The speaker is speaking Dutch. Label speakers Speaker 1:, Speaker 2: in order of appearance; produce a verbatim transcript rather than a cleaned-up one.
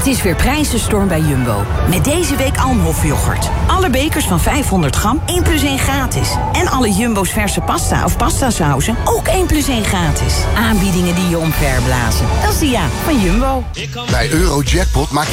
Speaker 1: Het is weer prijzenstorm bij Jumbo. Met deze week Almhof yoghurt. Alle bekers van vijfhonderd gram, één plus één gratis. En alle Jumbo's verse pasta of pastasauzen, ook één plus één gratis. Aanbiedingen die je omverblazen. Dat is de ja van Jumbo.
Speaker 2: Bij Eurojackpot maak je